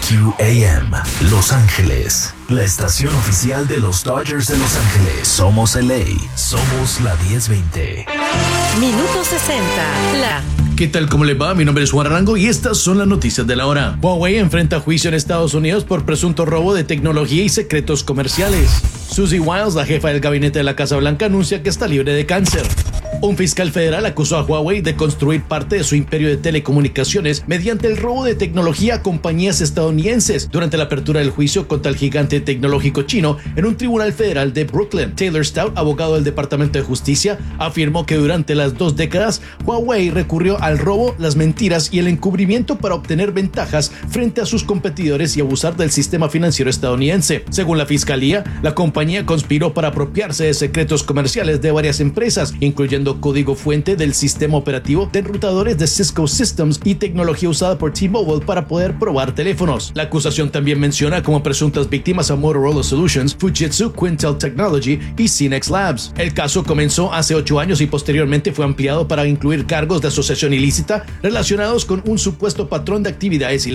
WQAM, Los Ángeles, la estación oficial de los Dodgers de Los Ángeles. Somos LA, somos la 1020. Minuto 60, ¿Qué tal? ¿Cómo le va? Mi nombre es Juan Arango y estas son las noticias de la hora. Huawei enfrenta juicio en Estados Unidos por presunto robo de tecnología y secretos comerciales. Susie Wiles, la jefa del gabinete de la Casa Blanca, anuncia que está libre de cáncer. Un fiscal federal acusó a Huawei de construir parte de su imperio de telecomunicaciones mediante el robo de tecnología a compañías estadounidenses durante la apertura del juicio contra el gigante tecnológico chino en un tribunal federal de Brooklyn. Taylor Stout, abogado del Departamento de Justicia, afirmó que durante las 2 décadas Huawei recurrió al robo, las mentiras y el encubrimiento para obtener ventajas frente a sus competidores y abusar del sistema financiero estadounidense. Según la fiscalía, la compañía conspiró para apropiarse de secretos comerciales de varias empresas, incluyendo código fuente del sistema operativo de enrutadores de Cisco Systems y tecnología usada por T-Mobile para poder probar teléfonos. La acusación también menciona como presuntas víctimas a Motorola Solutions, Fujitsu, Quintel Technology y Cinex Labs. El caso comenzó hace 8 años y posteriormente fue ampliado para incluir cargos de asociación ilícita relacionados con un supuesto patrón de actividades ilegales.